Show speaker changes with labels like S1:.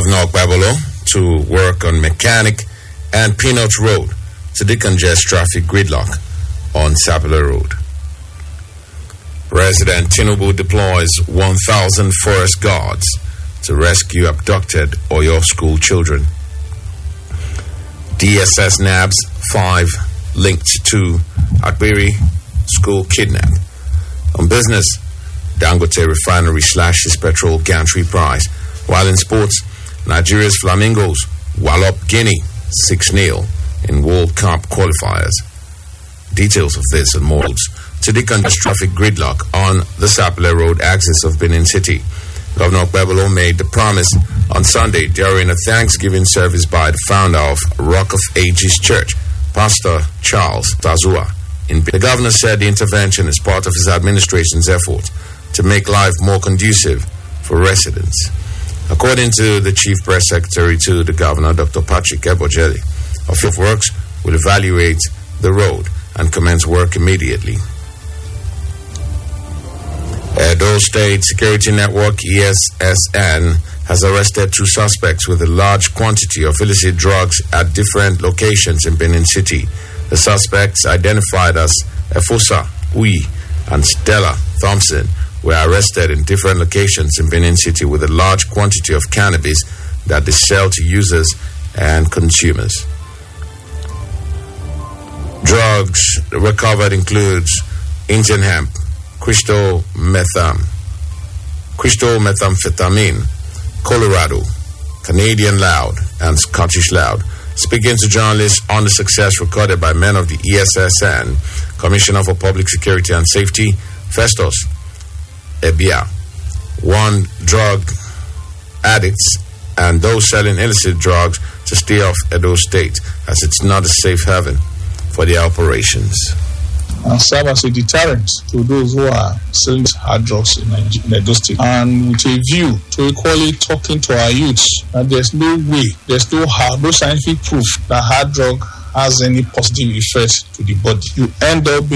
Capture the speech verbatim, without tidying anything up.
S1: Governor Okpebholo to work on Mechanic and Peanut Road to decongest traffic gridlock on Sapele Road. President Tinubu deploys one thousand forest guards to rescue abducted Oyo school children. D S S nabs five linked to Akbiri school kidnap. On business, Dangote refinery slashes petrol gantry price. While in sports, Nigeria's Flamingos wallop Guinea six nil in World Cup qualifiers. Details of this and more to decongest traffic gridlock on the Sapele Road axis of Benin City. Governor Okpebholo made the promise on Sunday during a Thanksgiving service by the founder of Rock of Ages Church, Pastor Charles Tazua. The governor said the intervention is part of his administration's effort to make life more conducive for residents. According to the Chief Press Secretary to the governor, Doctor Patrick Ebojele, Office of Works will evaluate the road and commence work immediately. Edo State Security Network, E S S N, has arrested two suspects with a large quantity of illicit drugs at different locations in Benin City. The suspects, identified as Efosa Uyi and Stella Thompson, were arrested in different locations in Benin City with a large quantity of cannabis that they sell to users and consumers. Drugs recovered includes Indian hemp, crystal metham, crystal methamphetamine, Colorado, Canadian loud, and Scottish loud. Speaking to journalists on the success recorded by men of the E S S N, Commissioner for Public Security and Safety, Festus Ebia, warned drug addicts and those selling illicit drugs to stay off Edo State, as it's not a safe haven for their operations.
S2: And serve as a deterrent to those who are selling hard drugs in Edo State. And with a view to equally talking to our youths that there's no way, there's no hard, no scientific proof that hard drug has any positive effect to the body. You end up being